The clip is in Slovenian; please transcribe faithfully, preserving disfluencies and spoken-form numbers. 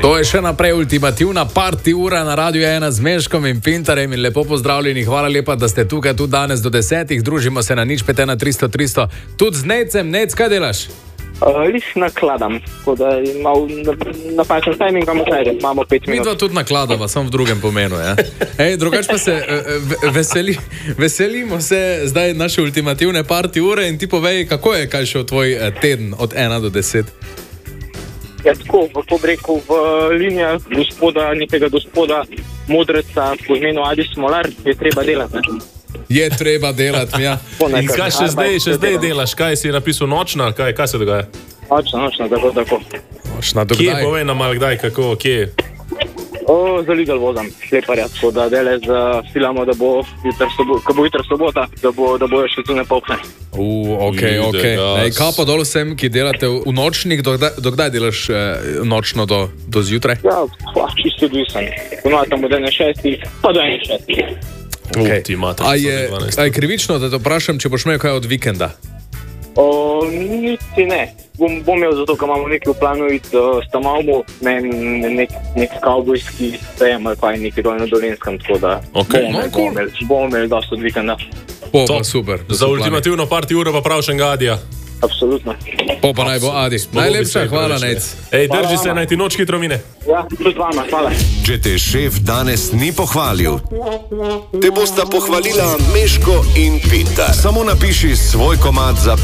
To je še naprej ultimativna party ura na Radiu ena z Meškom in Pintarjem in lepo pozdravljeni. Hvala lepa, da ste tukaj tudi danes do desetih. Družimo se na nič pet ena tristo tristo. Tudi z Necem. Nec, kaj delaš? Uh, Lih nakladam, tako da imamo napačen timing, imamo najde, imamo pet minut. Mi dva tudi nakladava, samo v drugem pomenu. Ja? Ej, drugač pa se uh, veseli, veselimo se zdaj naše ultimativne party ure in ti povej, kako je kaj šel tvoj uh, teden od ena do deset? Ja, tako, v rekel, v linijah gospoda, nekega gospoda modreca po imenu Adi Smolar je treba delati. Ne? Je treba delati, ja. In kaj še zdaj, še zdaj delaš? Kaj si napisal nočna? Kaj, kaj se dogaja? Nočna, nočna, tako, tako. Nočna, do kje kdaj? povej nam malo kdaj, kako, kje? O, za Lidl vozam, sleparja, tako da dele filamo, da bo jutr sobota, ko bo jutr sobota, da bo, da bojo še tu ne polkne. Uh, ok, ok. Ej, kapo dol vsem, ki delate v nočnih, do kdaj, do kdaj delaš eh, nočno do, do zjutraj? Ja, pa, čisto odvisen. Ponovno tam od ene šestih, pa do ene šestih. Okay. A je, a je krivično, da te vprašam, če boš imel kaj od vikenda? O, niti ne. Bom, bom imel zato, ker imamo nekaj v planu iti uh, s Tamalmu, ne, ne, nek, nek kavbojski sejem ali pa nekaj dol na Dolenskem, tako da okay. bomo, no, bomo, imeli, bomo imeli dosti od vikenda. Po, pa super. Za ultimativno party uro pa prav še Adija. Absolutno. Po pa naj bo Adi. Najlepša hvala, Nec. Ej, drži se, naj ti noč hitro mine. Ja, tudi vama, hvala. Če te šef danes ni pohvalil, te bosta pohvalila Meško in Pintar. Samo napiši svoj komad za